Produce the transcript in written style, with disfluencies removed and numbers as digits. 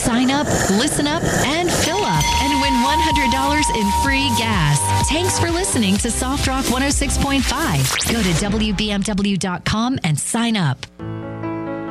Sign up, listen up, and fill up and win $100 in free gas. Thanks for listening to Soft Rock 106.5. Go to WBMW.com and sign up.